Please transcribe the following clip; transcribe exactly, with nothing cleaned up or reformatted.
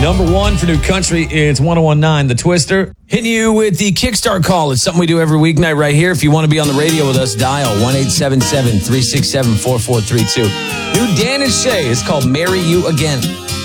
Number one for new country, it's one oh one nine The Twister. Hitting you with the Kickstart call. It's something we do every weeknight right here. If you want to be on the radio with us, dial one eight seven seven, three six seven, four four three two. New Dan and Shay is called Marry You Again.